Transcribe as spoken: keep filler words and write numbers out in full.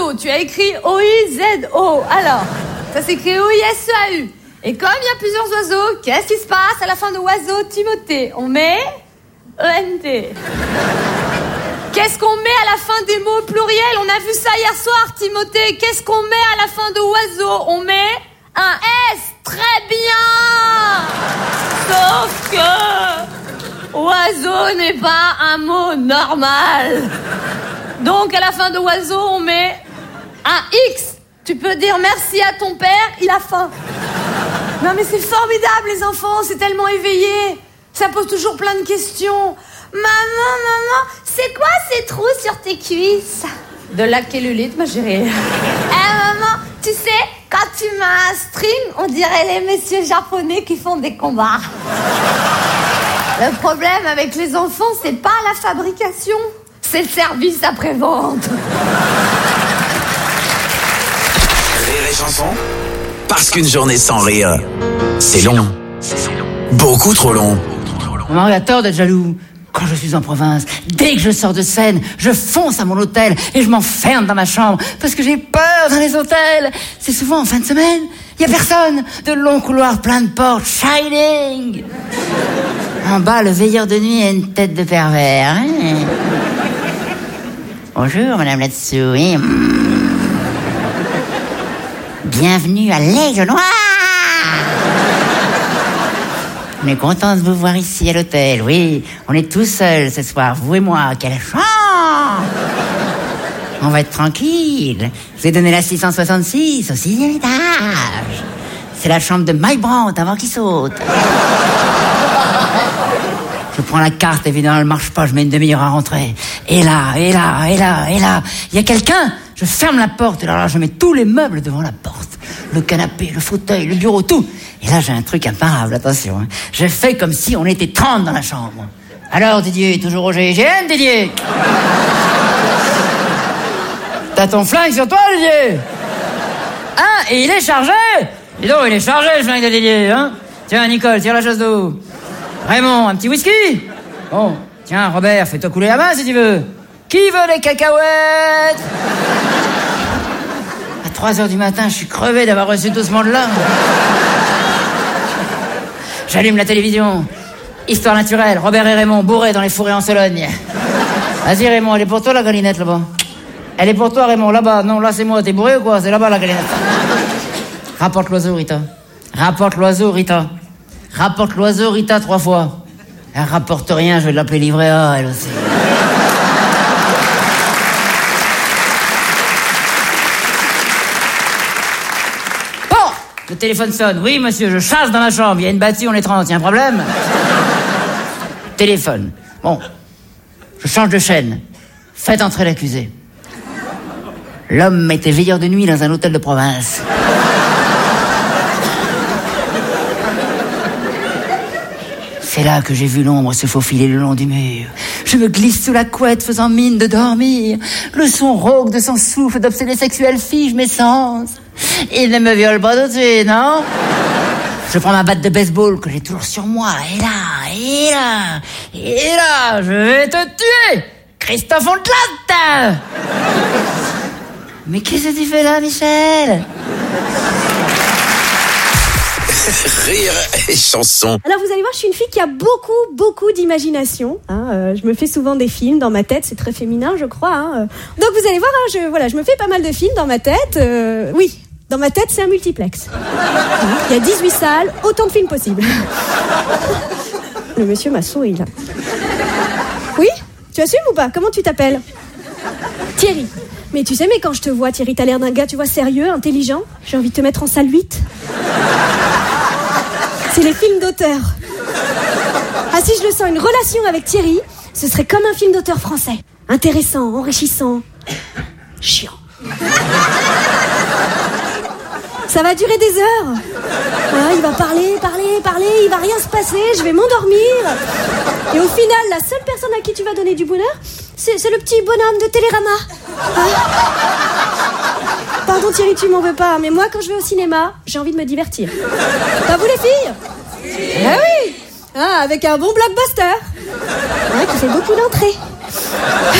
oiseau. Tu as écrit O I Z O. Alors, ça s'écrit O I S E A U. Et comme il y a plusieurs oiseaux, qu'est-ce qui se passe à la fin de oiseau, Timothée? On met E N T. Qu'est-ce qu'on met à la fin des mots pluriels? On a vu ça hier soir, Timothée. Qu'est-ce qu'on met à la fin de oiseau? On met un S. Très bien. Sauf que oiseau n'est pas un mot normal. Donc à la fin de oiseau, on met un X. Tu peux dire merci à ton père, il a faim. Non mais c'est formidable les enfants, c'est tellement éveillé. Ça pose toujours plein de questions. Maman, maman, c'est quoi ces trous sur tes cuisses? De la cellulite, ma chérie. Eh maman, tu sais, quand tu mets un string, on dirait les messieurs japonais qui font des combats. Le problème avec les enfants, c'est pas la fabrication, c'est le service après-vente. Rire et chanson, parce qu'une journée sans rire, c'est long. Beaucoup trop long. Maman a tort d'être jaloux. Quand je suis en province, dès que je sors de scène, je fonce à mon hôtel et je m'enferme dans ma chambre parce que j'ai peur dans les hôtels. C'est souvent en fin de semaine. Il y a personne. De longs couloirs pleins de portes. Shining. En bas, le veilleur de nuit a une tête de pervers. Hein. Bonjour, madame là-dessous. Oui. Bienvenue à l'Aigle Noir. On est content de vous voir ici à l'hôtel. Oui, on est tous seuls ce soir, vous et moi. Quelle chance! On va être tranquille. Je vous ai donné la six cent soixante-six au sixième étage. C'est la chambre de Mike Brandt avant qu'il saute. Je prends la carte, évidemment, elle marche pas, je mets une demi-heure à rentrer. Et là, et là, et là, et là, il y a quelqu'un. Je ferme la porte, et là, là, je mets tous les meubles devant la porte. Le canapé, le fauteuil, le bureau, tout. Et là, j'ai un truc imparable, attention. Hein. Je fais comme si on était trente dans la chambre. Alors, Didier, toujours au G I G N, Didier? T'as ton flingue sur toi, Didier? Hein? Et il est chargé? Dis donc, il est chargé, le flingue de Didier, hein? Tiens, Nicole, tire la chasse d'eau. Raymond, un petit whisky? Bon, tiens, Robert, fais-toi couler la main, si tu veux. Qui veut des cacahuètes? À trois heures du matin, je suis crevé d'avoir reçu tout ce monde-là. J'allume la télévision. Histoire naturelle, Robert et Raymond bourrés dans les fourrés en Sologne. Vas-y Raymond, elle est pour toi la galinette là-bas. Elle est pour toi Raymond, là-bas. Non, là c'est moi, t'es bourré ou quoi? C'est là-bas la galinette. Rapporte l'oiseau Rita. Rapporte l'oiseau Rita. Rapporte l'oiseau Rita trois fois. Elle rapporte rien, je vais l'appeler livret A elle aussi. Le téléphone sonne. Oui, monsieur, je chasse dans ma chambre. Il y a une bâtie, on est trente. Il y a un problème? Téléphone. Bon. Je change de chaîne. Faites entrer l'accusé. L'homme était veilleur de nuit dans un hôtel de province. C'est là que j'ai vu l'ombre se faufiler le long du mur. Je me glisse sous la couette faisant mine de dormir. Le son rauque de son souffle d'obsédé sexuel fige mes sens. Il ne me viole pas tout de suite, non? Je prends ma batte de baseball que j'ai toujours sur moi. Et là, et là, et là, je vais te tuer, Christophe Ondelat. Mais qu'est-ce que tu fais là, Michel? Rire et chanson. Alors vous allez voir, je suis une fille qui a beaucoup, beaucoup d'imagination. Hein, euh, je me fais souvent des films dans ma tête, c'est très féminin, je crois. Hein. Donc vous allez voir, hein, je, voilà, je me fais pas mal de films dans ma tête. Euh, oui, dans ma tête, c'est un multiplex. Il y a dix-huit salles, autant de films possibles. Le monsieur m'a souri là. Oui? Tu assumes ou pas? Comment tu t'appelles? Thierry. Mais tu sais, mais quand je te vois, Thierry, t'as l'air d'un gars, tu vois, sérieux, intelligent. J'ai envie de te mettre en salle huit. C'est les films d'auteur. Ah, si je le sens, une relation avec Thierry, ce serait comme un film d'auteur français. Intéressant, enrichissant, chiant. Ça va durer des heures. Ah, il va parler, parler, parler, il va rien se passer, je vais m'endormir. Et au final, la seule personne à qui tu vas donner du bonheur, c'est, c'est le petit bonhomme de Télérama. Ah. Pardon Thierry, tu m'en veux pas, mais moi quand je vais au cinéma, j'ai envie de me divertir. Pas vous les filles? Ah oui. Ah, avec un bon blockbuster. Ouais, qui fait beaucoup d'entrées.